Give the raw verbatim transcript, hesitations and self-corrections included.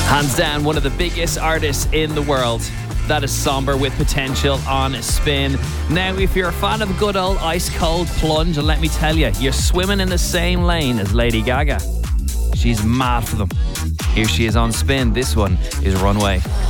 Hands down, one of the biggest artists in the world. That is Somber with Potential on Spin. Now, if you're a fan of a good old ice cold plunge, and let me tell you, you're swimming in the same lane as Lady Gaga. She's mad for them. Here she is on Spin. This one is Runway.